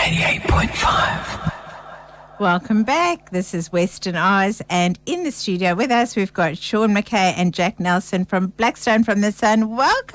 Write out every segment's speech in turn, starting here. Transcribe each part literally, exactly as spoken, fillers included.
eighty-eight point five. Welcome back. This is Western Oz, and in the studio with us we've got Sean McKay and Jack Nelson from Blackstone from the Sun. Welcome.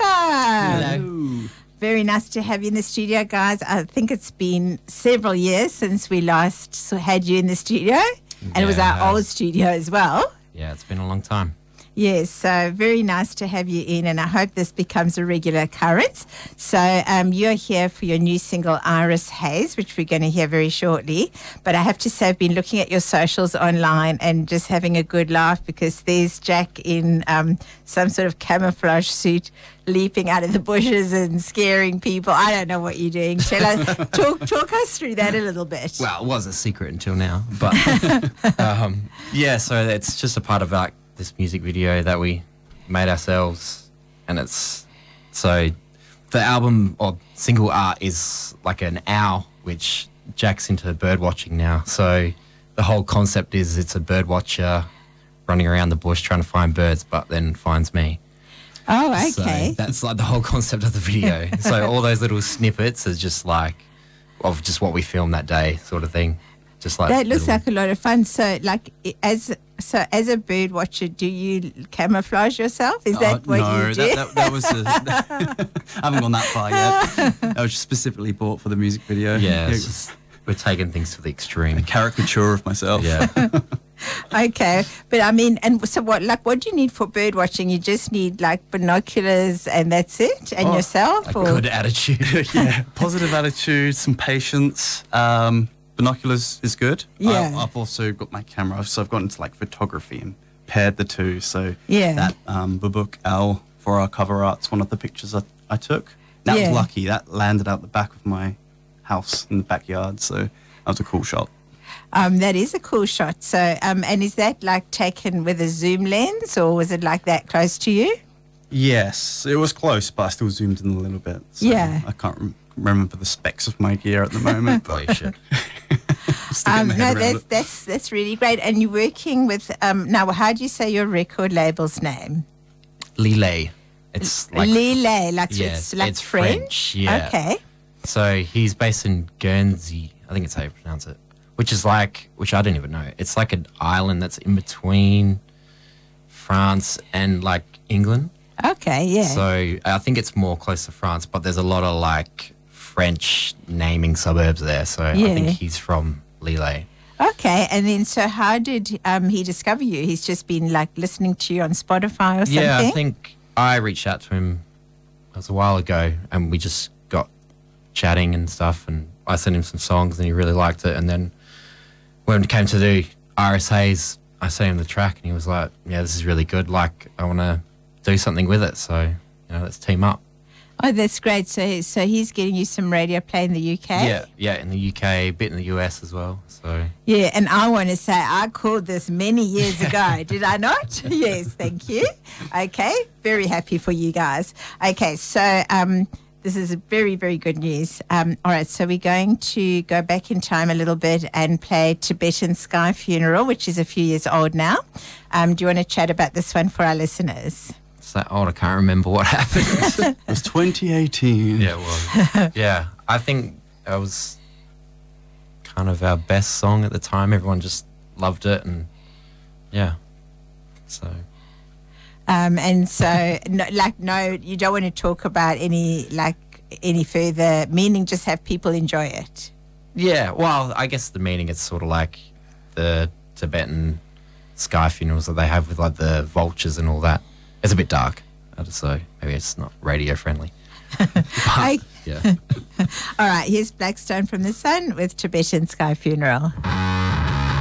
Hello. Very nice to have you in the studio, guys. I think it's been several years since we last had you in the studio, and Yeah, it was our it has. old studio as well. Yeah, it's been a long time. Yes, so very nice to have you in, and I hope this becomes a regular occurrence. So um, you're here for your new single, Iris Haze, which we're going to hear very shortly. But I have to say, I've been looking at your socials online and just having a good laugh, because there's Jack in um, some sort of camouflage suit leaping out of the bushes and scaring people. I don't know what you're doing. Shall I talk, talk us through that a little bit? Well, it was a secret until now, but um, yeah, so it's just a part of like this music video that we made ourselves, and it's so the album or single art is like an owl, which Jack's into bird watching now. So the whole concept is it's a bird watcher running around the bush trying to find birds, but then finds me. Oh, okay. So that's like the whole concept of the video. So all those little snippets is just like of just what we filmed that day, sort of thing. Just like That looks little- like a lot of fun. So, like, i- as so as a bird watcher, do you camouflage yourself? Is that Uh, what no, you do? that, that, that was a, I haven't gone that far yet. That was specifically bought for the music video. Yeah, it's just, we're taking things to the extreme. a caricature of myself. Yeah. Okay, but I mean, and so what? Like, what do you need for bird watching? You just need like binoculars, and that's it, and Oh, yourself. A or good attitude. yeah, positive attitude, some patience. Um, binoculars is good. Yeah. I, I've also got my camera, so I've got into like photography and paired the two. So Yeah. that um, Babuk owl for our cover art's one of the pictures I, I took. That Yeah. was lucky. That landed out the back of my house in the backyard. So that was a cool shot. um, that is a cool shot. So, um, and is that like taken with a zoom lens, or was it like that close to you? Yes, it was close, but I still zoomed in a little bit. So Yeah. I can't rem- remember the specs of my gear at the moment. Oh, But you should. still getting Um, my no, head around that's it. that's that's really great. And you're working with um, now. How do you say your record label's name? Lillet. It's like Lillet, like so Yes, it's like it's French. French, yeah. Okay. So he's based in Guernsey, I think it's how you pronounce it, which is like, which I didn't even know. It's like an island that's in between France and like England. Okay. Yeah. So I think it's more close to France, but there's a lot of like French naming suburbs there. So I Yeah. think he's from Lillet. Okay, and then so how did um, he discover you? He's just been like listening to you on Spotify or something? Yeah, I think I reached out to him, it was a while ago, and we just got chatting and stuff, and I sent him some songs and he really liked it. And then when it came to do Iris Haze, I sent him the track and he was like, yeah, this is really good. Like, I want to do something with it. So, you know, let's team up. Oh, that's great. So so he's getting you some radio play in the U K? Yeah, yeah, in the U K, a bit in the U S as well. So, Yeah, and I want to say I called this many years ago. Did I not? Yes, thank you. Okay, very happy for you guys. Okay, so um, this is very, very good news. Um, all right, so we're going to go back in time a little bit and play Tibetan Sky Funeral, which is a few years old now. Um, do you want to chat about this one for our listeners? it's that old, I can't remember what happened. It was twenty eighteen. Yeah, it was. Yeah, I think it was kind of our best song at the time. Everyone just loved it, and yeah, so Um, and so, no, like, no, you don't want to talk about any, like, any further meaning, just have people enjoy it. yeah. Well, I guess the meaning is sort of like the Tibetan sky funerals that they have with like the vultures and all that. It's a bit dark, so maybe it's not radio friendly. I, Yeah. all right, here's Blackstone from the Sun with Tibetan Sky Funeral.